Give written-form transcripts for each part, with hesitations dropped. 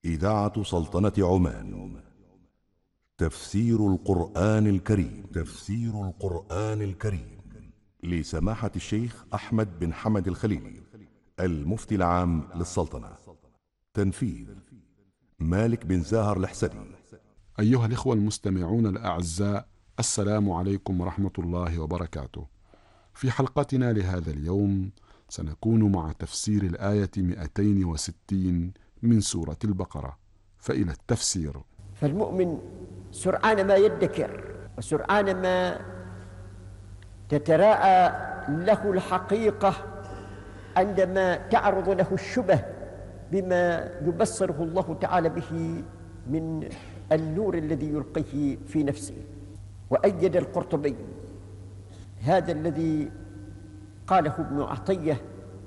إذاعة سلطنة عمان. تفسير القرآن الكريم. تفسير القرآن الكريم لسماحة الشيخ أحمد بن حمد الخليلي، المفتي العام للسلطنة. تنفيذ مالك بن زاهر الحسني. أيها الإخوة المستمعون الأعزاء، السلام عليكم ورحمة الله وبركاته. في حلقتنا لهذا اليوم سنكون مع تفسير الآية 260 من سورة البقرة، فإلى التفسير. فالمؤمن سرعان ما يدكر وسرعان ما تتراءى له الحقيقة عندما تعرض له الشبه بما يبصره الله تعالى به من النور الذي يلقيه في نفسه. وأيد القرطبي هذا الذي قاله ابن عطية،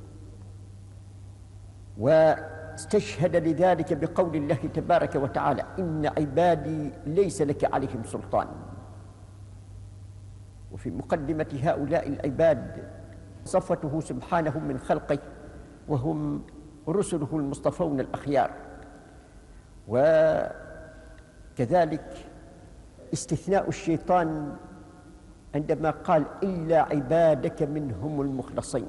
واستشهد لذلك بقول الله تبارك وتعالى: إن عبادي ليس لك عليهم سلطان. وفي مقدمة هؤلاء العباد صفته سبحانه من خلقه، وهم رسله المصطفون الأخيار. وكذلك استثناء الشيطان عندما قال: إلا عبادك منهم المخلصين.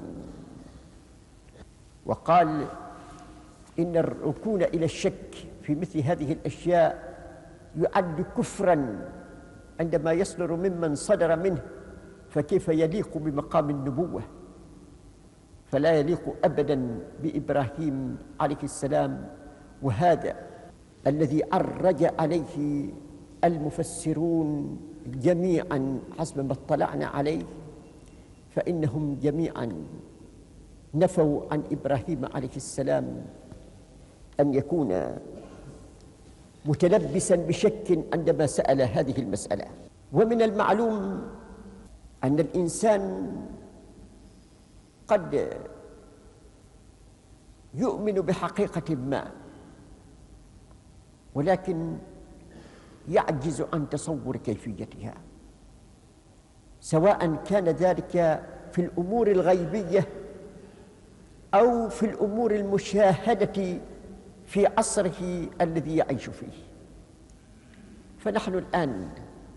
وقال إن الركون إلى الشك في مثل هذه الأشياء يعد كفراً عندما يصدر ممن صدر منه، فكيف يليق بمقام النبوة؟ فلا يليق أبداً بإبراهيم عليه السلام. وهذا الذي عرج عليه المفسرون جميعاً حسب ما اطلعنا عليه، فإنهم جميعاً نفوا عن إبراهيم عليه السلام أن يكون متلبساً بشك عندما سأل هذه المسألة. ومن المعلوم أن الإنسان قد يؤمن بحقيقة ما، ولكن يعجز عن تصور كيفيتها، سواء كان ذلك في الأمور الغيبية أو في الأمور المشاهدة في عصره الذي يعيش فيه. فنحن الآن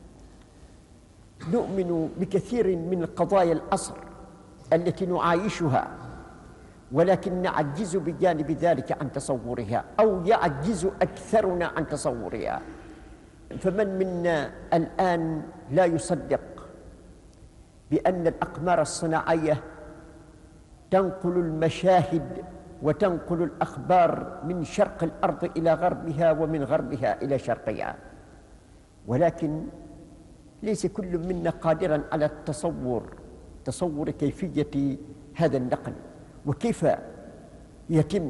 نؤمن بكثير من قضايا العصر التي نعايشها، ولكن نعجز بجانب ذلك عن تصورها، أو يعجز أكثرنا عن تصورها. فمن منا الآن لا يصدق بأن الأقمار الصناعية تنقل المشاهد وتنقل الأخبار من شرق الأرض إلى غربها ومن غربها إلى شرقها؟ ولكن ليس كل منا قادراً على تصور كيفية هذا النقل وكيف يتم،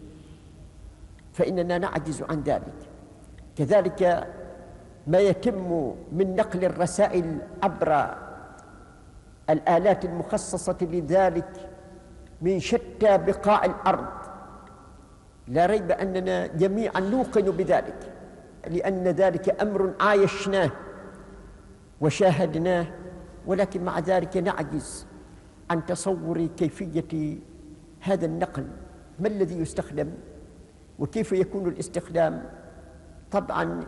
فإننا نعجز عن ذلك. كذلك ما يتم من نقل الرسائل عبر الآلات المخصصة لذلك من شتى بقاع الأرض، لا ريب أننا جميعاً نوقن بذلك، لأن ذلك أمر عايشناه وشاهدناه، ولكن مع ذلك نعجز عن تصور كيفية هذا النقل. ما الذي يستخدم وكيف يكون الاستخدام؟ طبعاً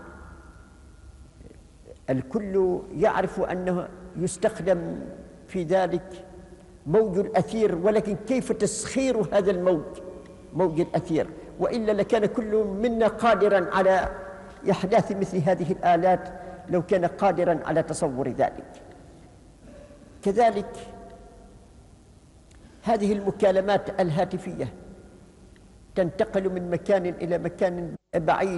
الكل يعرف أنه يستخدم في ذلك موج الأثير، ولكن كيف تسخير هذا الموج، موج الأثير؟ وإلا لكان كل منا قادراً على إحداث مثل هذه الآلات لو كان قادراً على تصور ذلك. كذلك هذه المكالمات الهاتفية تنتقل من مكان إلى مكان بعيد